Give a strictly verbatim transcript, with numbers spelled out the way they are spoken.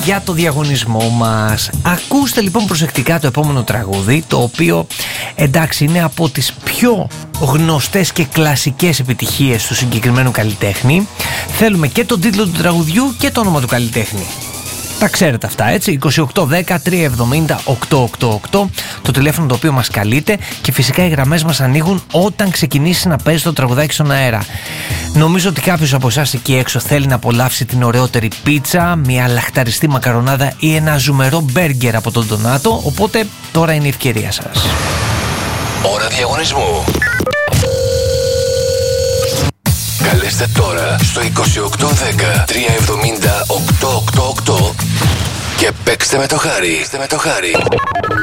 για το διαγωνισμό μας. Ακούστε λοιπόν προσεκτικά το επόμενο τραγούδι, το οποίο εντάξει είναι από τις πιο γνωστές και κλασικές επιτυχίες του συγκεκριμένου καλλιτέχνη. Θέλουμε και τον τίτλο του τραγουδιού και το όνομα του καλλιτέχνη. Τα ξέρετε αυτά, έτσι. είκοσι οκτώ δέκα τριακόσια εβδομήντα οκτακόσια ογδόντα οκτώ το τηλέφωνο το οποίο μας καλείτε, και φυσικά οι γραμμές μας ανοίγουν όταν ξεκινήσει να παίζει το τραγουδάκι στον αέρα. Νομίζω ότι κάποιος από εσάς εκεί έξω θέλει να απολαύσει την ωραιότερη πίτσα, μια λαχταριστή μακαρονάδα ή ένα ζουμερό μπέργκερ από τον Ντονάτο, οπότε τώρα είναι η ευκαιρία σας. Ώρα διαγωνισμού. Καλέστε τώρα στο είκοσι οκτώ δέκα τριακόσια εβδομήντα οκτακόσια ογδόντα οκτώ και παίξτε με το χάρι.